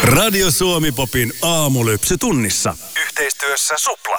Radio Suomi Popin aamulypsy tunnissa. Yhteistyössä Supla.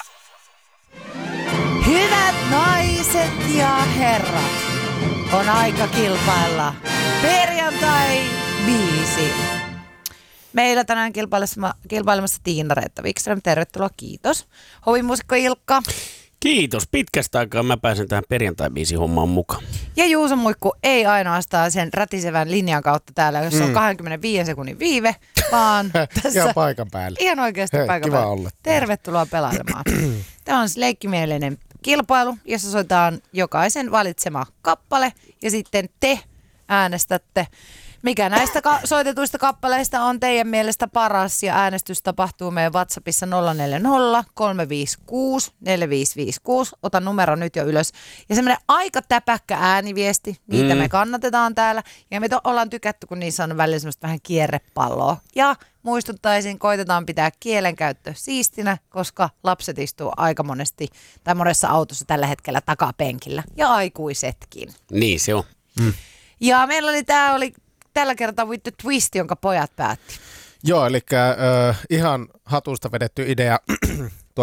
Hyvät naiset ja herrat, on aika kilpailla perjantai-biisi. Meillä tänään kilpailemassa Tiina Reetta Wikström. Tervetuloa, kiitos. Hovimuusikko Ilkka. Kiitos. Pitkästä aikaa mä pääsen tähän perjantai-biisi-hommaan mukaan. Ja Juuso Muikku ei ainoastaan sen rätisevän linjan kautta täällä, jossa on 25 sekunnin viive, vaan tässä ihan paikan päällä. Ihan oikeasti paikan päällä. Olla. Tervetuloa pelailemaan. Tämä on leikkimielinen kilpailu, jossa soitetaan jokaisen valitsema kappale ja sitten te äänestätte, mikä näistä soitetuista kappaleista on teidän mielestä paras, ja äänestys tapahtuu meidän WhatsAppissa 040 356 4556. Otan numero nyt jo ylös. Ja semmoinen aika täpäkkä ääniviesti, niitä me kannatetaan täällä. Ja me ollaan tykätty, kun niissä on välillä semmoista vähän kierrepalloa. Ja muistuttaisin, koitetaan pitää kielenkäyttö siistinä, koska lapset istuu aika monesti tai monessa autossa tällä hetkellä takapenkillä. Ja aikuisetkin. Niin se on. Ja meillä oli tällä kertaa with the twist, jonka pojat päätti. Joo, eli ihan hatusta vedetty idea 1980-2010,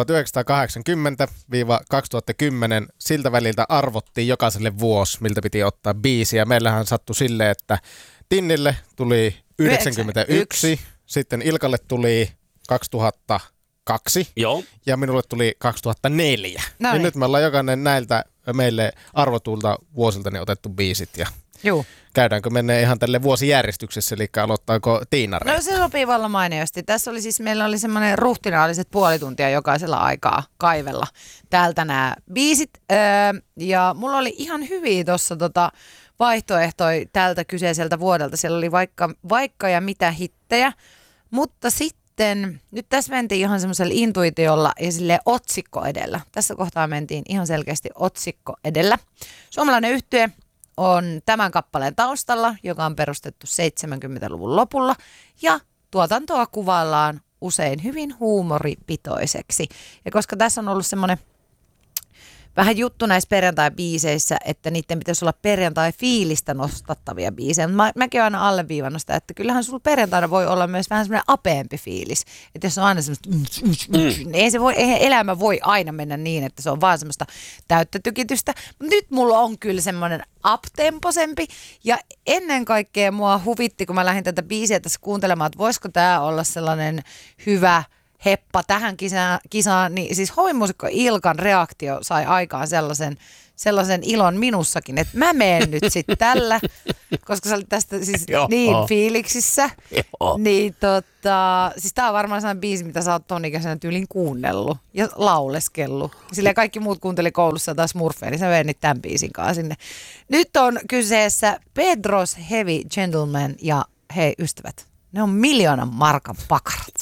siltä väliltä arvottiin jokaiselle vuosi, miltä piti ottaa biisi. Ja meillähän sattui silleen, että Tinnille tuli 91, sitten Ilkalle tuli 2002 Joo. ja minulle tuli 2004. No niin niin. nyt me ollaan jokainen näiltä meille arvotulta vuosilta niin otettu biisit ja Juu. käydäänkö mennä ihan tälle vuosijärjestyksessä, eli aloittaako Tiina Reetta? No se sopii vallan mainiosti. Tässä oli siis, meillä oli semmoinen ruhtinaalliset puoli tuntia jokaisella aikaa kaivella täältä nämä biisit. Ja mulla oli ihan hyviä tuossa vaihtoehtoja tältä kyseiseltä vuodelta. Siellä oli vaikka ja mitä hittejä, mutta sitten nyt tässä mentiin ihan semmoisella intuitiolla ja silleen otsikko edellä. Tässä kohtaa mentiin ihan selkeästi otsikko edellä. Suomalainen yhtye on tämän kappaleen taustalla, joka on perustettu 70-luvun lopulla, ja tuotantoa kuvaillaan usein hyvin huumoripitoiseksi. Ja koska tässä on ollut semmoinen vähän juttu näissä perjantai-biiseissä, että niiden pitäisi olla perjantai-fiilistä nostattavia biisejä. Mäkin olen aina alleviivannut sitä, että kyllähän sulla perjantaina voi olla myös vähän semmoinen apeempi fiilis. Että jos on aina semmoista, niin eihän elämä voi aina mennä niin, että se on vaan semmoista täyttä tykitystä. Nyt mulla on kyllä semmoinen uptemposempi, ja ennen kaikkea mua huvitti, kun mä lähdin tätä biisiä tässä kuuntelemaan, että voisiko tää olla sellainen hyvä heppa tähän kisaan, niin siis hovimuusikko Ilkan reaktio sai aikaan sellaisen ilon minussakin, että mä menen nyt sitten tällä, koska sä olit tästä siis niin fiiliksissä. Niin siis tää on varmaan sellainen biisi, mitä sä oot ton ikäisenä tyylin kuunnellut ja lauleskellut. Silleen kaikki muut kuunteli koulussa taas Smurfeja, niin sä venit tämän biisin kanssa sinne. Nyt on kyseessä Pedro's Heavy Gentleman, ja hei ystävät, ne on 1 000 000 markan pakarat.